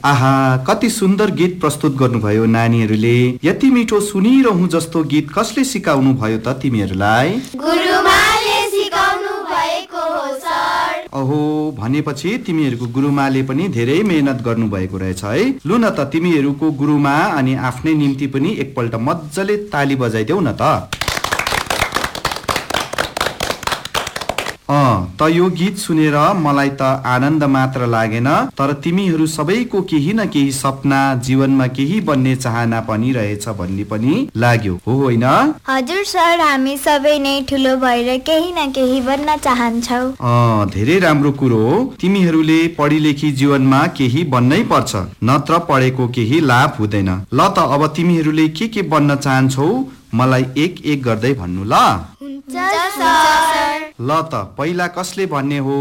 आहा, कति सुन्दर गीत प्रस्तुत गर्नुभयो नानीहरूले। यति मिठो सुनिरहँ जस्तो गीत कसले सिकाउनु भयो त तिमीहरूलाई? गुरुमाले सिकाउनु भएको हो सर। ओहो, भनेपछि तिमीहरूको गुरुमाले पनि धेरै मेहनत गर्नु भएको रहेछ है। लु न त तिमीहरूको गुरुमा अनि आफ्नै निम्ति पनि एकपल्ट मज्जाले ताली बजाइदेऊ न त। त यो गीत सुनेर मलाई त आनन्द मात्र लागेन, तर तिमीहरू सबैको केही न केही सपना, जीवनमा केही बन्ने चाहना पनि रहेछ भन्ने पनि लाग्यो, हो होइन? हजुर सर, हामी सबै नै ठुलो भएर केही न केही बन्न चाहन्छौ। धेरै राम्रो कुरो हो। तिमीहरूले पढी लेखी जीवनमा केही बन्नै पर्छ, नत्र पढेको केही लाभ हुँदैन। ल त अब तिमीहरूले के बन्न चाहन्छौ मलाई एक एक गर्दै भन्नु ल। ल त पहिला कसले भन्ने हो?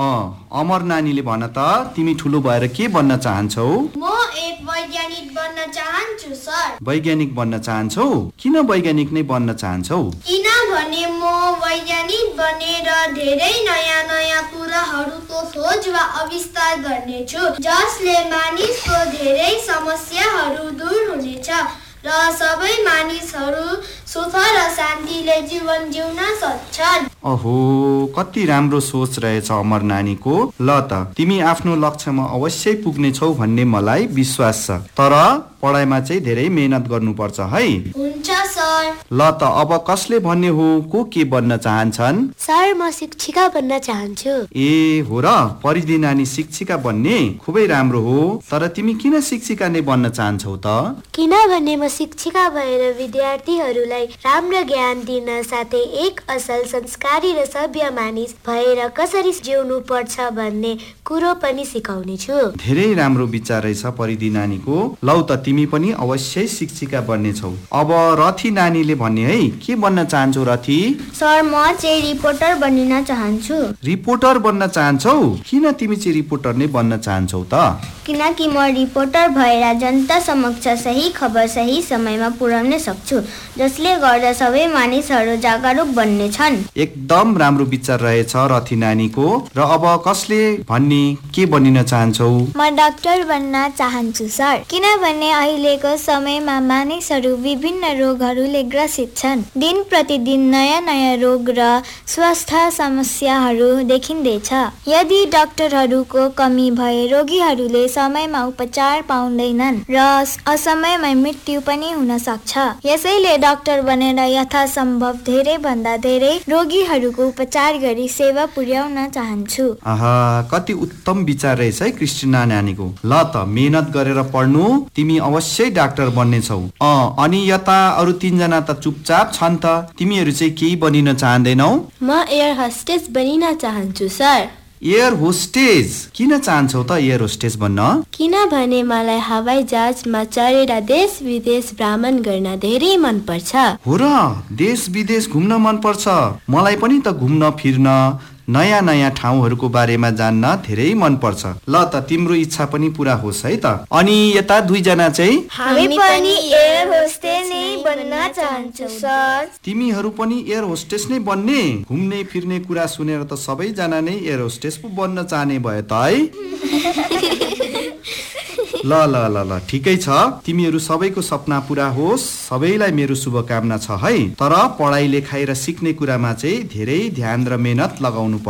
अमर नानीले भन त, तिमी ठुलो भएर के बन्न चाहन्छौ? म एक वैज्ञानिक बन्न चाहन्छु सर। वैज्ञानिक बन्न चाहन्छौ? किन वैज्ञानिक नै बन्न चाहन्छौ? किनभने म वैज्ञानिक बनेर धेरै नयाँ नयाँ कुराहरूको खोज वा आविष्कार गर्नेछु, जसले मानिसको धेरै समस्याहरू दूर हुनेछ र सबै मानिसहरू सुख र शान्तिले जीवन जिउन सक्छन्। ओहो, कति राम्रो सोच रहेछ अमर नानीको। ल त तिमी आफ्नो लक्ष्यमा अवश्य पुग्नेछौ भन्ने मलाई विश्वास छ, तर पढाइमा चाहिँ धेरै मेहनत गर्नुपर्छ है। हुन्छ सर। ल त अब कसले भन्ने हो को के बन्न चाहन्छन्? सर, म शिक्षिका बन्न चाहन्छु। ए हो र, परिधि नानी शिक्षिका बन्ने खुबै राम्रो हो, तर तिमी किन शिक्षिका नै बन्न चाहन्छौ त? किनभने म शिक्षिका भएर विद्यार्थीहरूलाई राम्रो ज्ञान दिन साथै एक असल संस्कारी र सभ्य मानिस भएर कसरी जिउनु पर्छ भन्ने कुरो पनि सिकाउने छु। धेरै राम्रो विचार रहेछ परिधि नानीको। लौ त तिमी पनि अवश्य शिक्षिका बन्नेछौ। अब रथी नानीले भन्ने है, के बन्न चाहन्छौ रथी? सर, म चाहिँ रिपोर्टर बनिन चाहन्छु। रिपोर्टर बन्न चाहन्छौ? किन तिमी चाहिँ रिपोर्टर नै बन्न चाहन्छौ त? किनकि म रिपोर्टर भएर जनता समक्ष सही खबर सही समयमा पुर्याउन सक्छु, जसले गर्दा सबै मानिसहरू जागरुक बन्नेछन्। एकदम राम्रो विचार रहेछ रथी नानीको। र अब कसले भन्ने के बनिन चाहन्छौ? म डाक्टर बन्न चाहन्छु सर, किनभने अहिलेको समयमा मानिसहरू विभिन्न रोगहरूले ग्रसित छन्। दिन प्रतिदिन नयाँ नयाँ रोग र स्वास्थ्य समस्याहरू देखिँदैछ। यदि डाक्टरहरूको कमी भए रोगीहरूले समयमा उपचार पाउँदैनन् र असमयमा मृत्यु पनि हुन सक्छ। यसैले डाक्टर बनेर यथासम्भव धेरै भन्दा धेरै रोगीहरूको उपचार गरी सेवा पुर्याउन चाहन्छु। आहा, कति उत्तम विचार रहेछ है क्रिस्टिना नानीको। ल त मेहनत गरेर पढ्नु, तिमी अवश्य डाक्टर बन्नेछौ। अनि यता अरु 3 जना त चुपचाप छन् त, तिमीहरू चाहिँ केही बनिन चाहँदैनौ? म एयर होस्टेस बनिन चाहन्छु सर। Air hostess? किन चाहन्छौ त एयर होस्टेस बन्न? किनभने मलाई हवाई जहाजमा चढेर देश विदेश भ्रमण गर्न धेरै मन पर्छ। हो र, देश विदेश घुम्न मन पर्छ। मलाई पनि त घुम्न फिर्न, नयाँ नयाँ ठाउँहरूको बारेमा जान्न धेरै मन पर्छ। ल त तिम्रो इच्छा पनि पूरा होस् है त। अनि यता 2 जना चाहिँ? हामी पनि एयर होस्टेस नै बन्न चाहन्छौँ सर। तिमीहरू पनि एयर होस्टेस नै बन्ने? घुम्ने फिर्ने कुरा सुनेर त सबैजना नै एयर होस्टेस पो बन्न चाहने भयो त है। ल ल ल ल ठिकै छ, तिमीहरू सबैको सपना पूरा होस्, सबैलाई मेरो शुभकामना छ है। तर पढाइ लेखाइ र सिक्ने कुरामा चाहिँ धेरै ध्यान र मेहनत लगाउनु पर्छ।